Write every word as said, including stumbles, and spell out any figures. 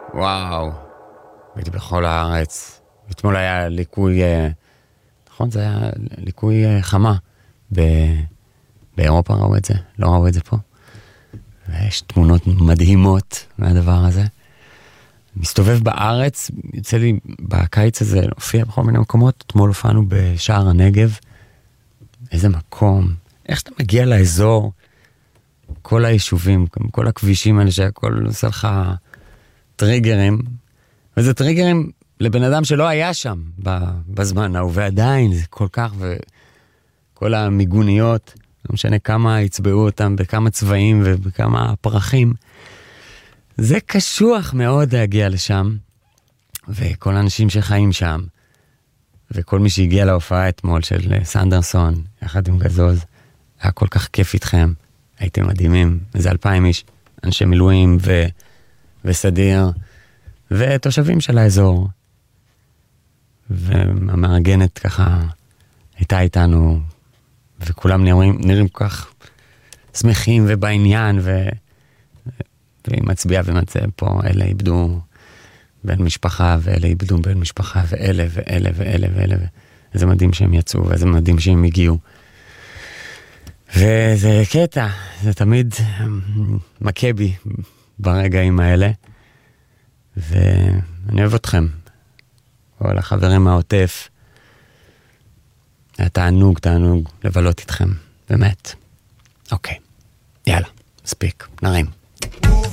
וואו, הייתי בכל הארץ. אתמול היה ליקוי, נכון, זה היה ליקוי חמה. באירופה ראו את זה, לא ראו את זה פה. ויש תמונות מדהימות מהדבר הזה. מסתובב בארץ, יוצא לי בקיץ הזה, הופיע בכל מיני מקומות. אתמול הופענו בשער הנגב. איזה מקום. איך אתה מגיע לאזור, כל היישובים, כל הכבישים האלה שהכל עושה לך טריגרים, וזה טריגרים לבן אדם שלא היה שם בזמן ההוא, ועדיין זה כל כך, וכל המיגוניות, לא משנה כמה יצבעו אותם, בכמה צבעים ובכמה פרחים, זה קשוח מאוד להגיע לשם, וכל האנשים שחיים שם, וכל מי שהגיע להופעה אתמול של סנדרסון, יחד עם גזוז, היה כל כך כיף איתכם, הייתם מדהימים, איזה אלפיים איש, אנשי מילואים ו... וסדיר, ותושבים של האזור, והמארגנת ככה הייתה איתנו, וכולם נראים, נראים כל כך שמחים ובעניין, ו... והיא מצביעה ומצביעה פה, אלה איבדו בן משפחה, ואלה איבדו בן משפחה, ואלה ואלה ואלה ואלה, וזה מדהים שהם יצאו, וזה מדהים שהם הגיעו. וזה קטע, זה תמיד מכה בי ברגעים האלה, ואני אוהב אתכם, כל החברים מהעוטף, היה תענוג, תענוג לבלות איתכם, באמת. אוקיי, יאללה, מספיק, נרים.